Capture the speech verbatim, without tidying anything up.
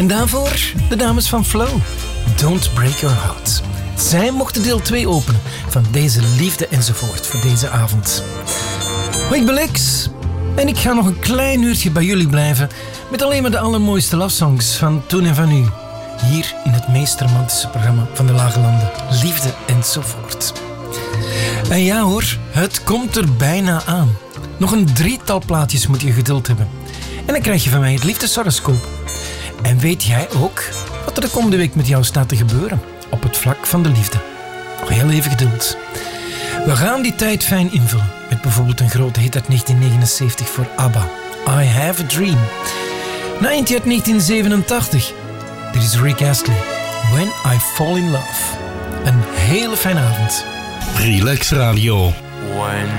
En daarvoor de dames van Flow. Don't break your heart. Zij mochten deel twee openen van deze liefde enzovoort voor deze avond. Ik ben Lex en ik ga nog een klein uurtje bij jullie blijven met alleen maar de allermooiste love songs van toen en van nu. Hier in het meest romantische programma van de Lage Landen. Liefde enzovoort. En ja hoor, het komt er bijna aan. Nog een drietal plaatjes moet je geduld hebben. En dan krijg je van mij het liefdeshoroscoop. En weet jij ook wat er de komende week met jou staat te gebeuren op het vlak van de liefde? Nog heel even geduld. We gaan die tijd fijn invullen met bijvoorbeeld een grote hit uit negentien negenenzeventig voor ABBA. I Have a Dream. Na eentje uit negentien zevenentachtig. Dit is Rick Astley. When I Fall in Love. Een hele fijne avond. Relax Radio. When